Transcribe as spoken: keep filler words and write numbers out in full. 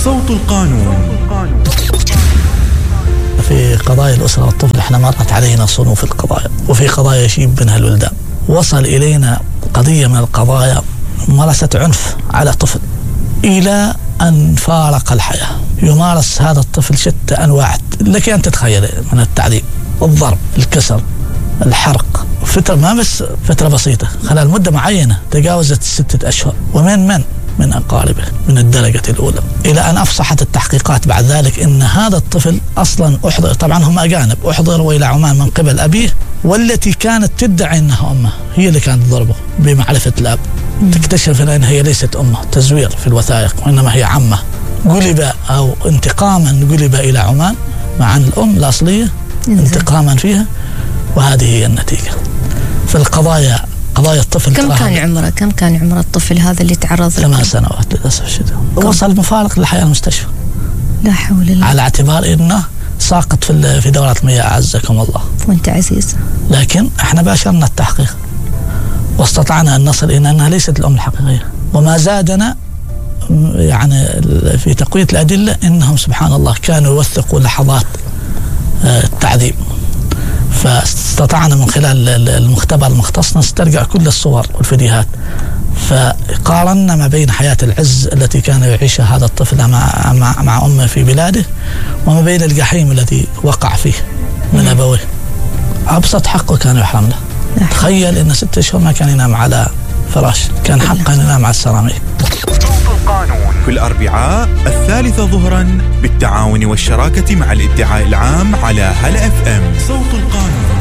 صوت القانون. في قضايا الأسرة والطفل احنا مرت علينا صنوف القضايا، وفي قضايا يشيب منها الولدان. وصل إلينا قضية من القضايا ممارسة عنف على طفل إلى أن فارق الحياة. يمارس هذا الطفل شتى أنواع لك أن تتخيل من التعذيب، الضرب، الكسر، الحرق، فترة ما بس فترة بسيطة، خلال مدة معينة تجاوزت ستة أشهر. ومن من من أقاربه من الدرجة الأولى، إلى أن أفصحت التحقيقات بعد ذلك أن هذا الطفل أصلا أحضر، طبعا هم أجانب، أحضروا إلى عمان من قبل أبيه، والتي كانت تدعي أنها أمه هي اللي كانت تضربه بمعرفة الأب. تكتشف أن هي ليست أمه، تزوير في الوثائق، وإنما هي عمه. قلب أو انتقاما قلب إلى عمان مع الأم الأصلية انتقاما فيها، وهذه هي النتيجة. في القضايا قضايا الطفل، كم كان عمره كم كان عمر الطفل هذا اللي تعرض له؟ ثمان سنوات للأسف الشديد. وصل مفارق للحياة المستشفى. لا حول الله. على اعتبار إنه ساقط في في دورات المياه أعزكم الله. وأنت عزيز. لكن احنا باشرنا التحقيق واستطعنا أن نصل إلى أنها ليست الأم الحقيقية. وما زادنا يعني في تقوية الأدلة إنهم سبحان الله كانوا يوثقوا لحظات التعذيب، فاستطعنا من خلال المختبر المختص نسترجع كل الصور والفيديوهات، فقارنا ما بين حياة العز التي كان يعيشها هذا الطفل مع, مع, مع أمه في بلاده، وما بين الجحيم الذي وقع فيه من أبويه. أبسط حقه كان يحرم له. تخيل إن ستة أشهر ما كان ينام على فراش، كان حقا ينام على السراميك. في الأربعاء الثالثة ظهرا بالتعاون والشراكة مع الادعاء العام على هلا اف ام. صوت القانون.